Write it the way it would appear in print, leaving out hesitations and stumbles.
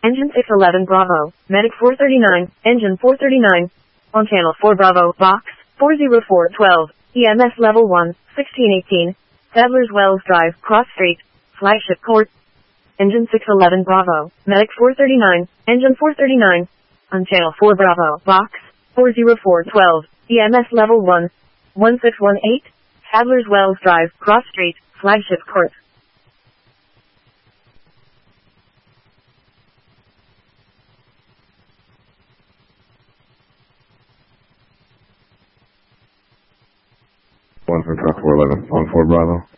Engine 611 Bravo, Medic 439, Engine 439. On Channel 4 Bravo, Box 40412, EMS Level 1, 1618. Sadler's Wells Drive, Cross Street, Flagship Court. Engine 611 Bravo, Medic 439, Engine 439. On Channel 4 Bravo, Box 40412, EMS Level 1, 1618. Sadler's Wells Drive, Cross Street, Flagship Court. One for truck 411, on 4 Bravo.